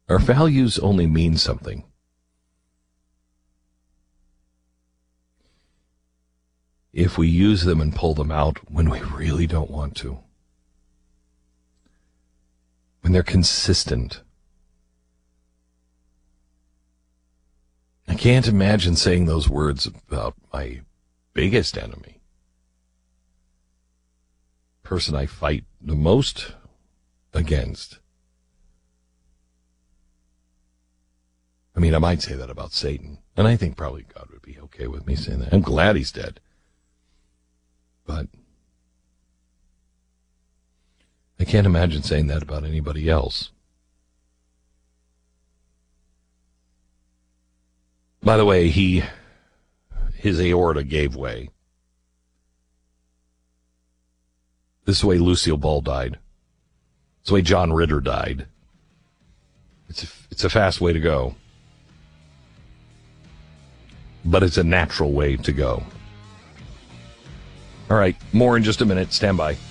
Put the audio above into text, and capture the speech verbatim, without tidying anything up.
Our values only mean something if we use them and pull them out when we really don't want to. When they're consistent. I can't imagine saying those words about my biggest enemy. Person I fight the most against. I mean, I might say that about Satan, and I think probably God would be okay with me saying that. I'm glad he's dead. But I can't imagine saying that about anybody else. By the way, he, his aorta gave way. This is the way Lucille Ball died. It's the way John Ritter died. It's a, it's a fast way to go. But it's a natural way to go. All right, more in just a minute. Stand by.